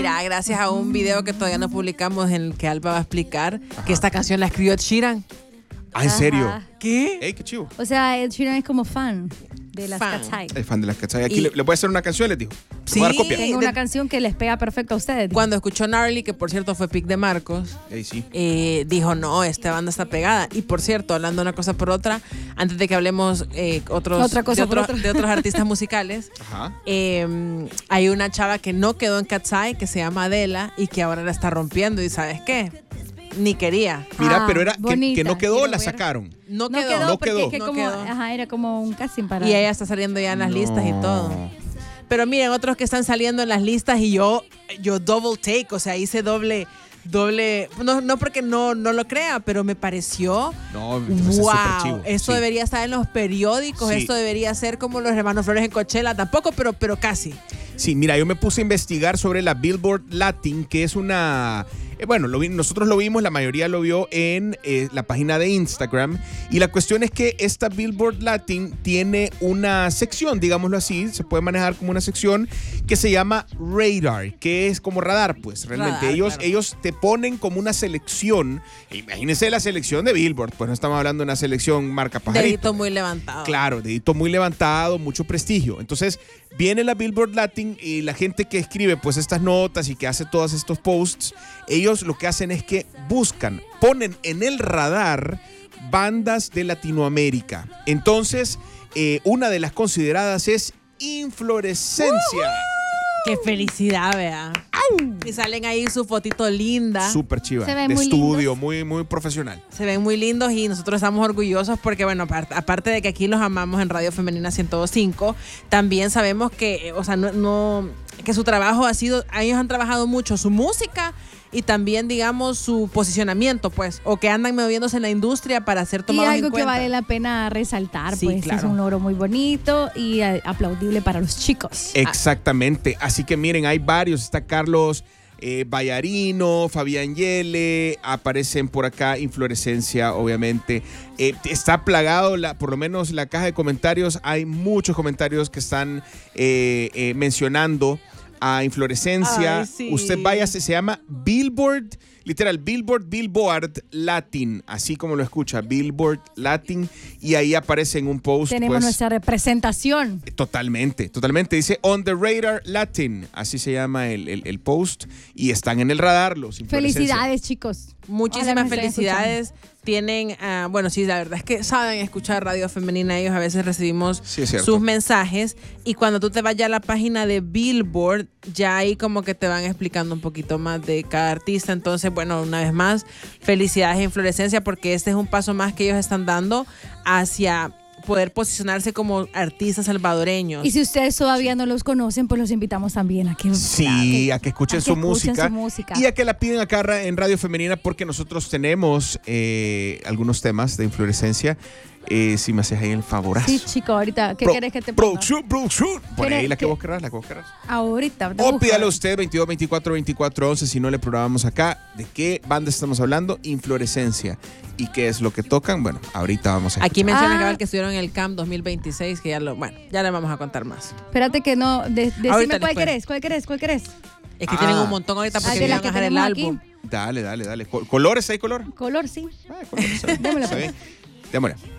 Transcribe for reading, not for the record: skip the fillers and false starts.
Mira, gracias a un video que todavía no publicamos en el que Alba va a explicar que esta canción la escribió Ed Sheeran. Ah, ¿en serio? ¿Qué? Ey, qué chivo. O sea, Ed Sheeran es como fan de las Cat's Eye. Es fan de las Cat's Eye. Aquí le voy a hacer una canción, les digo. Sí. Voy a dar copia. Tengo una canción que les pega perfecto a ustedes. Cuando escuchó Gnarly, que por cierto fue pick de Marcos, Sí. dijo, no, esta banda está pegada. Y por cierto, hablando una cosa por otra, antes de que hablemos de otros artistas musicales, hay una chava que no quedó en Cat's Eye, que se llama Adela, y que ahora la está rompiendo. ¿Y sabes qué? Ni quería. Mira, pero era bonita, que no quedó, la ver. sacaron. No No quedó. quedó No porque quedó. es que No como, quedó. era como un casting para... Y ella está saliendo ya en las listas y todo. Pero miren, otros que están saliendo en las listas y yo double take, o sea, hice doble, no porque no lo crea, pero me pareció, No, me parece súper chivo. esto Sí. debería estar en los periódicos, Sí. esto debería ser como los hermanos Flores en Coachella, tampoco, pero casi. Sí, mira, yo me puse a investigar sobre la Billboard Latin, que es una... nosotros lo vimos, la mayoría lo vio en la página de Instagram. Y la cuestión es que esta Billboard Latin tiene una sección, digámoslo así, se puede manejar como una sección que se llama Radar, que es como radar, pues realmente. Radar, ellos te ponen como una selección. Imagínense la selección de Billboard, pues no estamos hablando de una selección marca pajarito. Dedito muy levantado. Claro, dedito muy levantado, mucho prestigio. Entonces, viene la Billboard Latin y la gente que escribe pues estas notas y que hace todos estos posts, ellos lo que hacen es que ponen en el radar bandas de Latinoamérica. Entonces, una de las consideradas es Inflorescencia. ¡Qué felicidad, vea! Y salen ahí su fotito linda. Súper chiva, Se ven de muy estudio, lindos. muy, muy profesional. Se ven muy lindos y nosotros estamos orgullosos porque, bueno, aparte de que aquí los amamos en Radio Femenina 102.5, también sabemos que, o sea, que su trabajo ha sido, ellos han trabajado mucho su música y también, digamos, su posicionamiento, pues, o que andan moviéndose en la industria para ser Y tomados en algo cuenta. que vale la pena resaltar, Sí, pues claro. es un logro muy bonito y aplaudible para los chicos. Exactamente. Así que miren, hay varios. Está Carlos Ballarino, Fabián Yele, aparecen por acá Inflorescencia, obviamente. Está plagado, por lo menos la caja de comentarios. Hay muchos comentarios que están mencionando a Inflorescencia. Ay, sí. Usted vaya, se llama Billboard, literal, Billboard Latin, así como lo escucha, Billboard Latin, y ahí aparece en un post. Tenemos pues, nuestra representación. Totalmente. Dice On the Radar Latin, así se llama el post, y están en el radar los Inflorescencia. Felicidades, chicos. Muchísimas Ojalá nos estén felicidades. Tienen, bueno, sí, la verdad es que saben escuchar Radio Femenina. Ellos a veces recibimos Sí, es cierto. sus mensajes. Y cuando tú te vayas a la página de Billboard, ya ahí como que te van explicando un poquito más de cada artista. Entonces, bueno, una vez más, felicidades a Inflorescencia porque este es un paso más que ellos están dando hacia poder posicionarse como artistas salvadoreños. Y si ustedes todavía no los conocen, pues los invitamos también a que, A que escuchen su música y a que la piden acá en Radio Femenina porque nosotros tenemos algunos temas de Inflorescencia. Si me haces ahí el favorazo. Sí, chico, ahorita, ¿qué querés que te ponga? Producción. Pon ahí la que ¿Qué? vos querrás, Ahorita. te O busco. pídale usted 22 24 24 11 si no le programamos acá. ¿De qué banda estamos hablando? Inflorescencia. ¿Y qué es lo que tocan? Bueno, ahorita vamos a escuchar. Aquí menciona Ah. cabal que estuvieron en el CAMP 2026, que ya le vamos a contar más. Espérate que no. Decime Ahorita cuál después. querés. ¿Cuál querés? Es que tienen un montón ahorita Ah, porque de le la van que a dejar el tenemos aquí. álbum. Dale. ¿Colores? ¿Hay color? Color, sí. Colores. Démosle, Está pues. bien. Démosle.